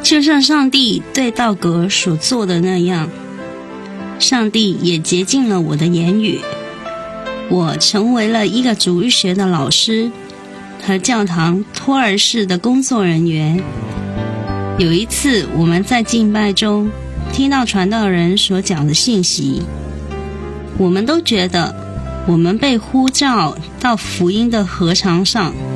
就像上帝对道格所做的那样，上帝也洁净了我的言语。我成为了一个主日学的老师和教堂托儿室的工作人员。有一次我们在敬拜中听到传道人所讲的信息，我们都觉得我们被呼召到福音的禾场上